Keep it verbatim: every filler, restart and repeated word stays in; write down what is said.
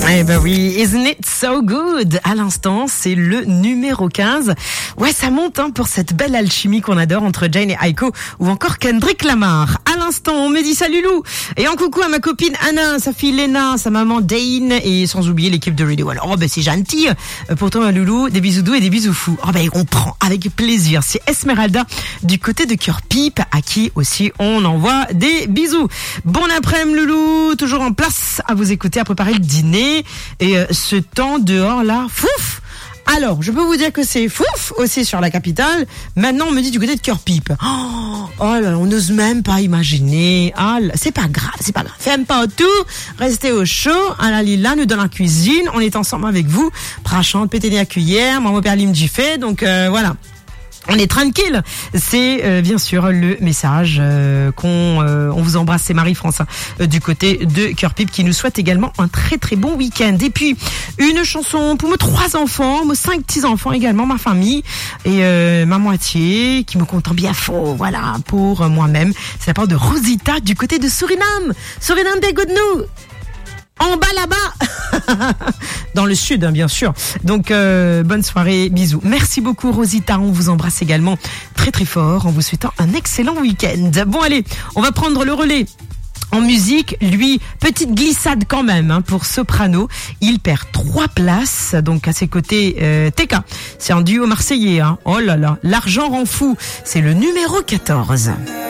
Eh ben oui, isn't it so good? À l'instant, c'est le numéro quinze. Ouais, ça monte hein, pour cette belle alchimie qu'on adore entre Jane et Aiko ou encore Kendrick Lamar. À l'instant, on me dit salut Lou. Et en coucou à ma copine Anna, sa fille Léna, sa maman Dane et sans oublier l'équipe de Radio. Alors, oh ben c'est gentil. Pour toi, Loulou, des bisous doux et des bisous fous. Oh ben on prend avec plaisir. C'est Esmeralda du côté de Cœur Pipe à qui aussi on envoie des bisous. Bon après-midi Loulou, toujours en place à vous écouter, à préparer le dîner. Et euh, ce temps dehors là, fouf. Alors, je peux vous dire que c'est fouf aussi sur la capitale. Maintenant, on me dit du côté de Cœur Pipe. Oh, oh là, on n'ose même pas imaginer. Ah, là, c'est pas grave, c'est pas grave. Faites pas tout. Restez au chaud. À la Lila, nous dans la cuisine. On est ensemble avec vous. Prachante, péter la cuillère. Moi, mon père me dit fait. Donc, euh, voilà. On est tranquille. C'est euh, bien sûr le message euh, qu'on euh, on vous embrasse. C'est Marie-France euh, du côté de Cœur Pipe qui nous souhaite également un très très bon week-end. Et puis une chanson pour mes trois enfants, mes cinq petits enfants également, ma famille et euh, ma moitié qui me compte bien faux. Voilà pour euh, moi-même. C'est la part de Rosita du côté de Suriname. Suriname des nous. En bas là-bas, dans le sud, hein, bien sûr. Donc, euh, bonne soirée, bisous. Merci beaucoup, Rosita. On vous embrasse également très très fort en vous souhaitant un excellent week-end. Bon, allez, on va prendre le relais. En musique, lui, petite glissade quand même hein, pour soprano. Il perd trois places, donc à ses côtés, euh, T K. C'est un duo marseillais. Hein. Oh là là, l'argent rend fou. C'est le numéro quatorze.